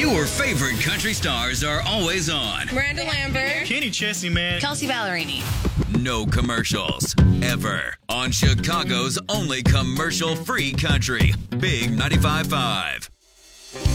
Your favorite country stars are always on. Miranda Lambert. Kenny Chesney, man. Kelsey Ballerini. No commercials, ever. On Chicago's only commercial-free country, Big 95.5.